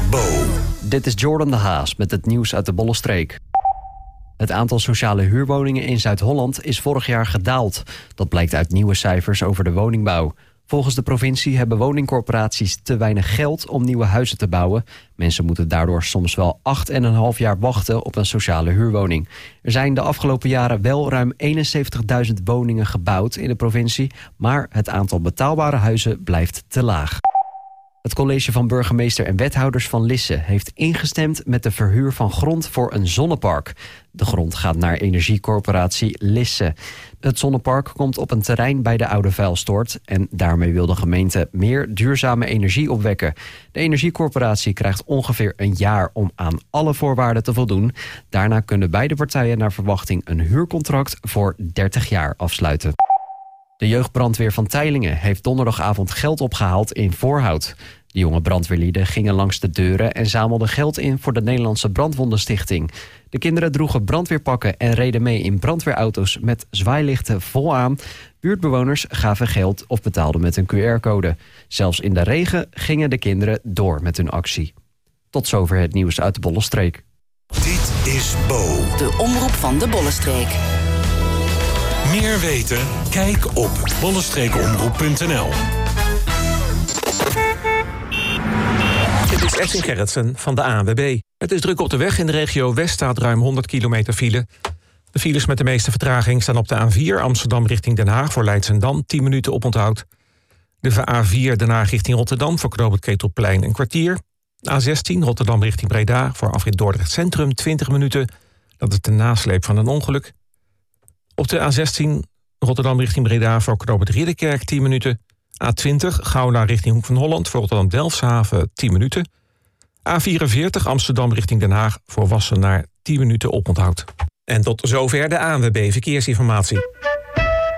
Bo. Dit is Jordan de Haas met het nieuws uit de Bollenstreek. Het aantal sociale huurwoningen in Zuid-Holland is vorig jaar gedaald. Dat blijkt uit nieuwe cijfers over de woningbouw. Volgens de provincie hebben woningcorporaties te weinig geld om nieuwe huizen te bouwen. Mensen moeten daardoor soms wel 8,5 jaar wachten op een sociale huurwoning. Er zijn de afgelopen jaren wel ruim 71.000 woningen gebouwd in de provincie, maar het aantal betaalbare huizen blijft te laag. Het college van burgemeester en wethouders van Lisse heeft ingestemd met de verhuur van grond voor een zonnepark. De grond gaat naar energiecorporatie Lisse. Het zonnepark komt op een terrein bij de Oude Vuilstort en daarmee wil de gemeente meer duurzame energie opwekken. De energiecorporatie krijgt ongeveer een jaar om aan alle voorwaarden te voldoen. Daarna kunnen beide partijen naar verwachting een huurcontract voor 30 jaar afsluiten. De jeugdbrandweer van Teylingen heeft donderdagavond geld opgehaald in Voorhout. De jonge brandweerlieden gingen langs de deuren en zamelden geld in voor de Nederlandse Brandwondenstichting. De kinderen droegen brandweerpakken en reden mee in brandweerauto's met zwaailichten volaan. Buurtbewoners gaven geld of betaalden met een QR-code. Zelfs in de regen gingen de kinderen door met hun actie. Tot zover het nieuws uit de Bollenstreek. Dit is Bo. De omroep van de Bollenstreek. Meer weten? Kijk op bollenstreekomroep.nl. Dit is Edwin Gerritsen van de ANWB. Het is druk op de weg. In de regio West staat ruim 100 kilometer file. De files met de meeste vertraging staan op de A4 Amsterdam richting Den Haag voor Leidschendam 10 minuten oponthoud. De A4 Den Haag richting Rotterdam voor knooppunt Ketelplein een kwartier. A16 Rotterdam richting Breda voor afrit Dordrecht Centrum 20 minuten. Dat is de nasleep van een ongeluk. Op de A16 Rotterdam richting Breda voor knooppunt Ridderkerk 10 minuten. A20 Gouda richting Hoek van Holland voor Rotterdam-Delfshaven 10 minuten. A44 Amsterdam richting Den Haag voor Wassenaar 10 minuten oponthoud. En tot zover de ANWB Verkeersinformatie.